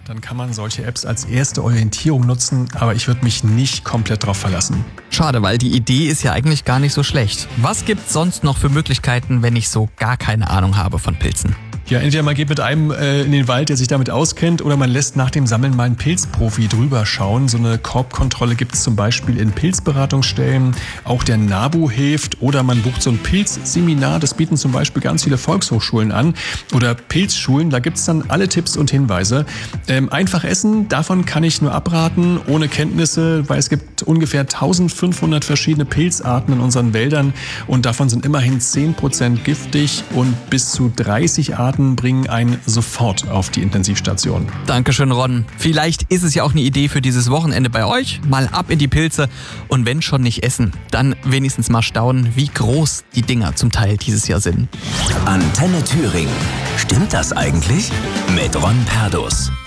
dann kann man solche Apps als erste Orientierung nutzen, aber ich würde mich nicht komplett drauf verlassen. Schade, weil die Idee ist ja eigentlich gar nicht so schlecht. Was gibt's sonst noch für Möglichkeiten, wenn ich so gar keine Ahnung habe von Pilzen? Ja, entweder man geht mit einem in den Wald, der sich damit auskennt, oder man lässt nach dem Sammeln mal einen Pilzprofi drüber schauen. So eine Korbkontrolle gibt es zum Beispiel in Pilzberatungsstellen. Auch der NABU hilft, oder man bucht so ein Pilzseminar. Das bieten zum Beispiel ganz viele Volkshochschulen an oder Pilzschulen. Da gibt es dann alle Tipps und Hinweise. Einfach essen, davon kann ich nur abraten, ohne Kenntnisse, weil es gibt ungefähr 1500 verschiedene Pilzarten in unseren Wäldern und davon sind immerhin 10% giftig und bis zu 30 Arten bringen einen sofort auf die Intensivstation. Dankeschön, Ron. Vielleicht ist es ja auch eine Idee für dieses Wochenende bei euch. Mal ab in die Pilze und wenn schon nicht essen, dann wenigstens mal staunen, wie groß die Dinger zum Teil dieses Jahr sind. Antenne Thüringen. Stimmt das eigentlich? Mit Ron Perdus.